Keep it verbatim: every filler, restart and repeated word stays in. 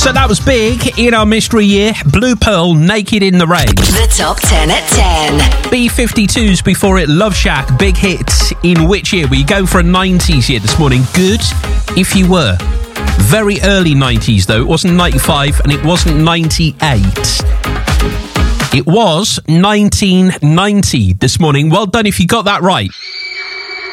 So that was big in our mystery year. Blue Pearl, Naked in the Rain. The top ten at ten. B fifty-twos before it, Love Shack, big hit in which year? Were you going for a nineties year this morning? Good if you were. Very early nineties though. It wasn't ninety-five and it wasn't ninety-eight. It was nineteen ninety this morning. Well done if you got that right.